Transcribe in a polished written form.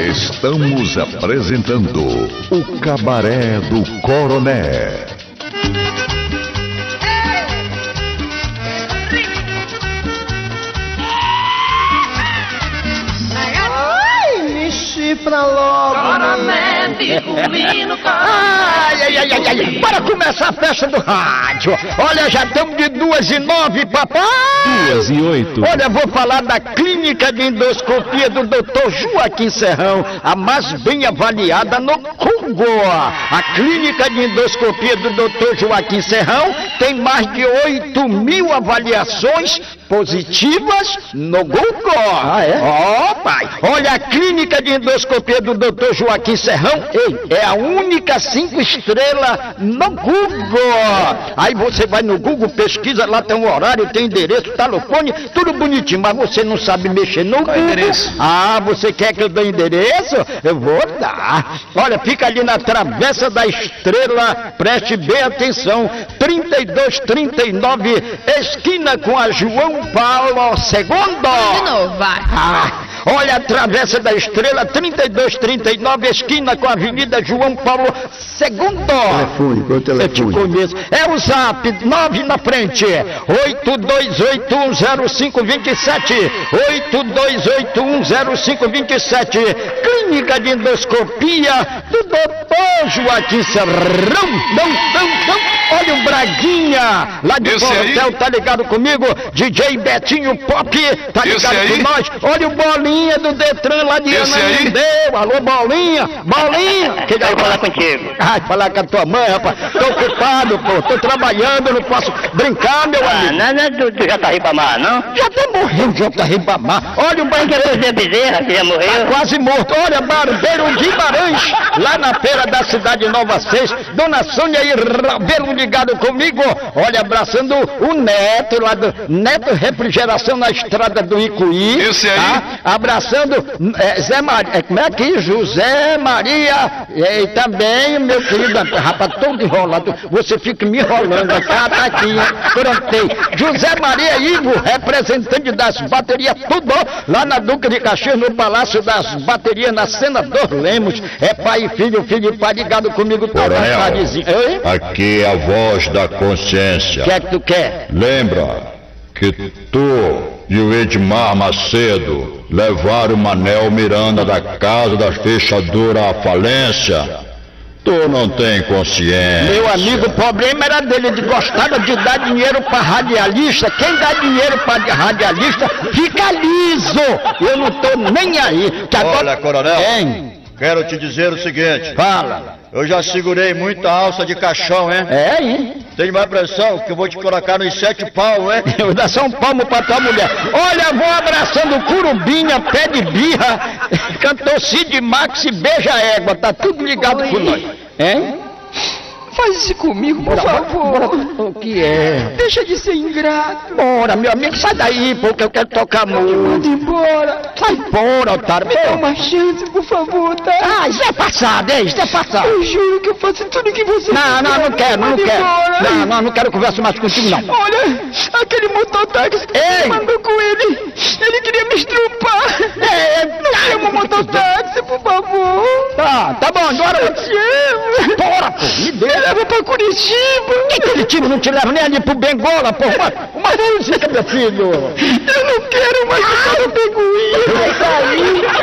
Estamos apresentando o Cabaré do Coroné. Pra logo, Coroné, Piculino, ai, para começar a festa do rádio. Olha, já estamos de 2h09, papai. 2h08. Olha, vou falar da clínica de endoscopia do Dr. Joaquim Serrão, a mais bem avaliada no Congo. A clínica de endoscopia do Dr. Joaquim Serrão tem mais de 8.000 avaliações positivas no Google. Ah, é? Ó, pai, olha, a clínica de endoscopia do Dr. Joaquim Serrão é a única 5 estrelas no Google. Aí você vai no Google, pesquisa, lá tem um horário, tem endereço, telefone, tudo bonitinho, mas você não sabe mexer no Google. Endereço? Ah, você quer que eu dê endereço? Eu vou dar. Olha, fica ali na Travessa da Estrela, preste bem atenção, 3239, esquina com a João Paulo II. De novo, vai. Olha, a Travessa da Estrela, 3239, esquina com a Avenida João Paulo II. Telefone, qual é o telefone? Eu te conheço. É o Zap, 9 na frente, 82810527, 82810527, Clínica de Endoscopia do Dr. Joaquim Serrão. Olha o Braguinha, lá de Portel, tá ligado comigo? DJ Betinho Pop, tá ligado com nós? Olha o Bolinha do Detran lá de Ananindeu. Alô, Bolinha, que Quero falar contigo. Ai, falar com a tua mãe, rapaz. Tô ocupado, pô. Tô trabalhando, não posso brincar, meu amigo. Não é do J. Ribamar, não? Já até morreu, J. Ribamar. Olha o barbeiro. José Bezerra, que já morreu. Quase morto. Olha, barbeiro Guimarães, lá na feira da cidade Nova 6. Dona Sônia e Rabelo ligado comigo. Olha, abraçando o Neto, lá do Neto Refrigeração na estrada do Icuí. Esse aí? Tá? Abraçando Zé Maria. Como é que? José Maria. E também, meu querido, rapaz, todo enrolado. Você fica me enrolando. Tá aqui, prontei. José Maria Ivo, representante das baterias, tudo lá na Duca de Caxias, no Palácio das Baterias, na Senador Lemos. É pai e filho e pai ligado comigo. Coronel, Oi? aqui é a voz da consciência. O que é que tu quer? Lembra que tu e o Edmar Macedo levaram o Manel Miranda da Casa das Fechaduras à falência? Tu não tem consciência. Meu amigo, o problema era dele, ele gostava de dar dinheiro para radialista. Quem dá dinheiro para radialista fica liso. Eu não tô nem aí. Que agora... Olha, coronel, Hein? quero te dizer o seguinte. Fala. Eu já segurei muita alça de caixão, hein? É, hein? Tem mais pressão que eu vou te colocar nos 7 pau, hein? Eu vou dar só um palmo pra tua mulher. Olha, vou abraçando Curubinha, Pé de Birra, cantor Cid Max e Beija Égua. Tá tudo ligado com nós. Hein? Faz isso comigo, por favor. O que é? Deixa de ser ingrato. Bora, meu amigo, sai daí, porque eu quero tocar música. Manda embora. Sai fora, otário. Me dá uma chance, por favor, tá? Ah, isso é passado, isso é passado. Eu juro que eu faço tudo que você Não quero. Manda embora. Não quero conversa mais contigo, não. Olha, aquele mototáxi que Ei! você mandou com ele queria me estrupar. Não chama o mototáxi, por favor. Tá bom, agora Eu te amo. bora, pô, me Me dê. leva pra Curitiba. Que Curitiba não te leva nem ali pro Bengola, pô. Uma música, meu filho. Eu não quero mais ficar no Peguinha.